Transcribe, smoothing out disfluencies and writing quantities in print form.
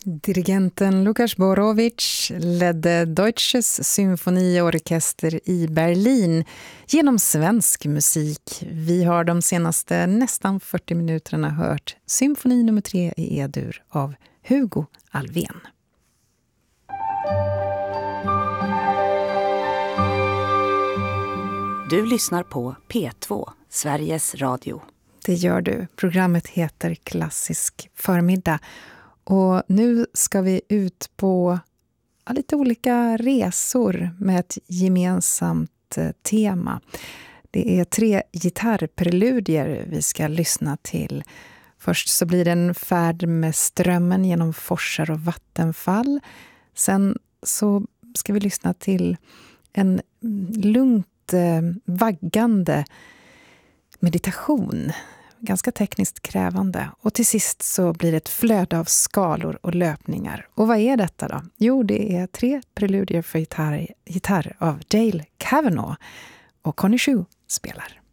Dirigenten Lukas Borowicz ledde Deutsches Symfoniorchester i Berlin genom svensk musik. Vi har de senaste nästan 40 minuterna hört symfoni nummer 3 i E-dur av Hugo Alfvén. Du lyssnar på P2, Sveriges Radio. Det gör du. Programmet heter Klassisk förmiddag. Och nu ska vi ut på lite olika resor med ett gemensamt tema. Det är 3 gitarrpreludier vi ska lyssna till. Först så blir det en färd med strömmen genom forsar och vattenfall. Sen så ska vi lyssna till en lugnt vaggande meditation. Ganska tekniskt krävande. Och till sist så blir det ett flöde av skalor och löpningar. Och vad är detta då? Jo, det är 3 preludier för gitarr av Dale Cavanaugh. Och Connie Chiu spelar.